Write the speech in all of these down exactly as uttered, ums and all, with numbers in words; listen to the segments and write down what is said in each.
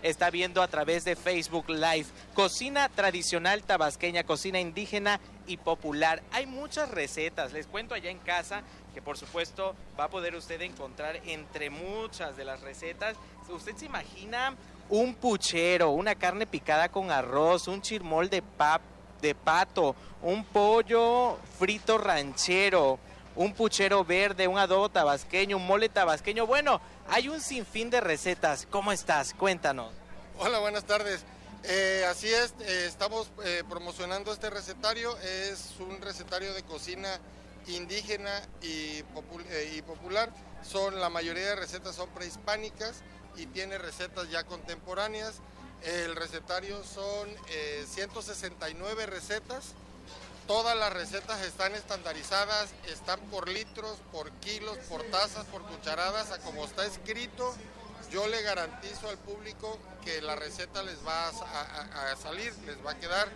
está viendo a través de Facebook Live. Cocina tradicional tabasqueña, cocina indígena y popular. Hay muchas recetas, les cuento allá en casa, que por supuesto va a poder usted encontrar entre muchas de las recetas. Usted se imagina un puchero, una carne picada con arroz, un chirmol de pap, de pato, un pollo frito ranchero, un puchero verde, un adobo tabasqueño, un mole tabasqueño. Bueno, hay un sinfín de recetas. ¿Cómo estás? Cuéntanos. Hola, buenas tardes. Eh, así es, eh, estamos eh, promocionando este recetario. Es un recetario de cocina indígena y, popul eh, y popular. Son, la mayoría de recetas son prehispánicas y tiene recetas ya contemporáneas. El recetario son eh, ciento sesenta y nueve recetas. Todas las recetas están estandarizadas, están por litros, por kilos, por tazas, por cucharadas, a como está escrito. Yo le garantizo al público que la receta les va a, a, a salir, les va a quedar.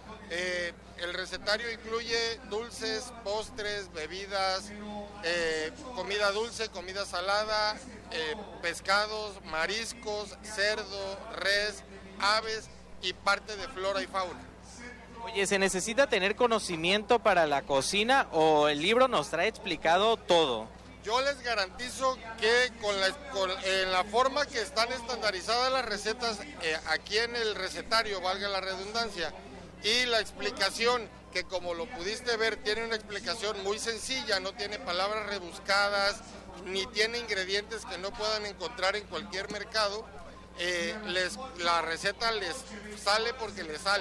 Eh, el recetario incluye dulces, postres, bebidas, eh, comida dulce, comida salada, eh, pescados, mariscos, cerdo, res, aves y parte de flora y fauna. Oye, ¿se necesita tener conocimiento para la cocina o el libro nos trae explicado todo? Yo les garantizo que con la, con, en la forma que están estandarizadas las recetas, eh, aquí en el recetario, valga la redundancia, y la explicación, que como lo pudiste ver, tiene una explicación muy sencilla, no tiene palabras rebuscadas, ni tiene ingredientes que no puedan encontrar en cualquier mercado, eh, les, la receta les sale porque les sale.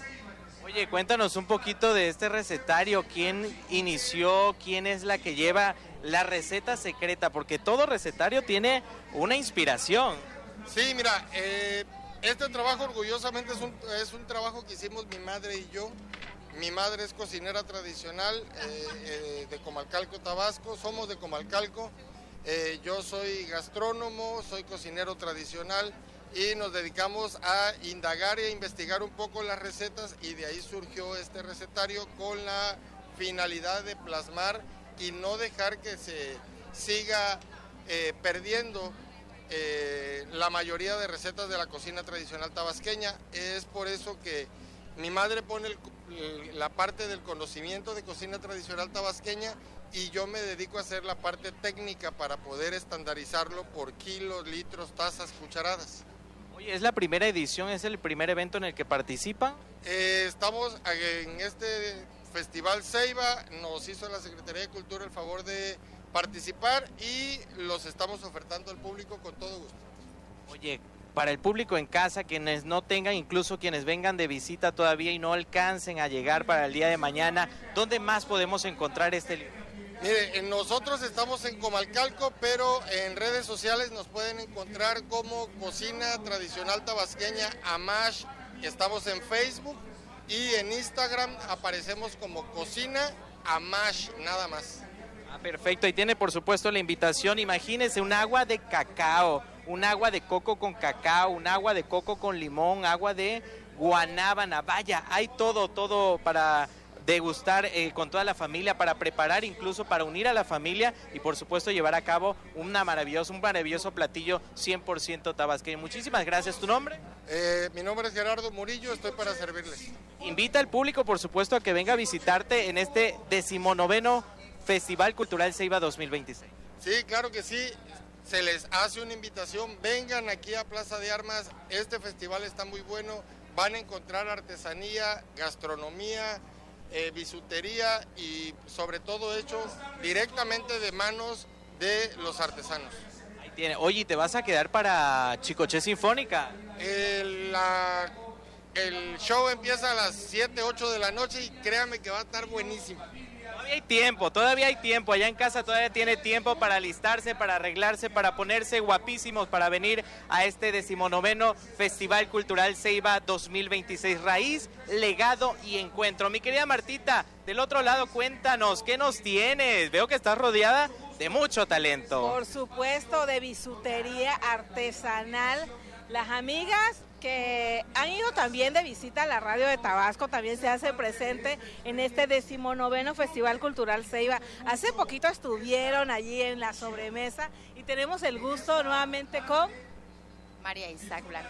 Oye, cuéntanos un poquito de este recetario, quién inició, quién es la que lleva la receta secreta, porque todo recetario tiene una inspiración. Sí, mira, eh, este trabajo orgullosamente es un, es un trabajo que hicimos mi madre y yo. Mi madre es cocinera tradicional eh, eh, de Comalcalco, Tabasco, somos de Comalcalco. Eh, yo soy gastrónomo, soy cocinero tradicional y nos dedicamos a indagar e investigar un poco las recetas y de ahí surgió este recetario con la finalidad de plasmar y no dejar que se siga eh, perdiendo eh, la mayoría de recetas de la cocina tradicional tabasqueña. Es por eso que mi madre pone el, el, la parte del conocimiento de cocina tradicional tabasqueña y yo me dedico a hacer la parte técnica para poder estandarizarlo por kilos, litros, tazas, cucharadas. Oye, ¿es la primera edición, es el primer evento en el que participan? Eh, estamos en este Festival Ceiba, nos hizo la Secretaría de Cultura el favor de participar y los estamos ofertando al público con todo gusto. Oye, para el público en casa, quienes no tengan, incluso quienes vengan de visita todavía y no alcancen a llegar para el día de mañana, ¿dónde más podemos encontrar este libro? Mire, nosotros estamos en Comalcalco, pero en redes sociales nos pueden encontrar como Cocina Tradicional Tabasqueña Amash. Estamos en Facebook y en Instagram aparecemos como Cocina Amash, nada más. Ah, perfecto, y tiene por supuesto la invitación, imagínense un agua de cacao, un agua de coco con cacao, un agua de coco con limón, agua de guanábana, vaya, hay todo, todo para degustar eh, con toda la familia, para preparar, incluso para unir a la familia y por supuesto llevar a cabo una maravillosa, un maravilloso platillo cien por ciento tabasqueño. Muchísimas gracias. ¿Tu nombre? Eh, mi nombre es Gerardo Murillo, estoy para servirles. Invita al público, por supuesto, a que venga a visitarte en este decimonoveno Festival Cultural Ceiba dos mil veintiséis. Sí, claro que sí. Se les hace una invitación, vengan aquí a Plaza de Armas, este festival está muy bueno, van a encontrar artesanía, gastronomía, Eh, bisutería y sobre todo hecho directamente de manos de los artesanos. Ahí tiene. Oye, ¿te vas a quedar para Chicoche Sinfónica? El, la, el show empieza a las siete, ocho de la noche y créanme que va a estar buenísimo. Todavía hay tiempo, todavía hay tiempo, allá en casa todavía tiene tiempo para alistarse, para arreglarse, para ponerse guapísimos, para venir a este decimonoveno Festival Cultural Ceiba dos mil veintiséis, raíz, legado y encuentro. Mi querida Martita, del otro lado cuéntanos, ¿qué nos tienes? Veo que estás rodeada de mucho talento. Por supuesto, de bisutería artesanal, las amigas que han ido también de visita a la radio de Tabasco, también se hace presente en este decimonoveno Festival Cultural Ceiba. Hace poquito estuvieron allí en la sobremesa y tenemos el gusto nuevamente con María Isaac Blanco.